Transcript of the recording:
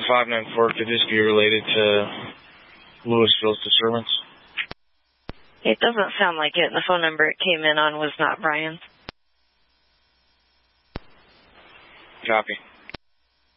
594, could this be related to Louisville's disturbance? It doesn't sound like it. The phone number it came in on was not Brian's. Copy.